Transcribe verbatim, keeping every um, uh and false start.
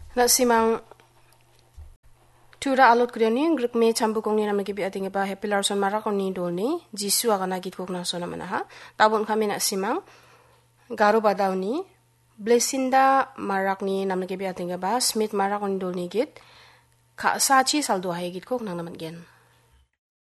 Na simang tura alot kriani grek me chambu kong ni namna gibi atinge ba happy larson mara kong ni dolni jisu agana git kok na sona mana ha tabon kami na simang garu badaw ni blesinda marak ni namna gibi atinge ba smith mara kong dolni git ka sachi saldo hai git kok nang naman gen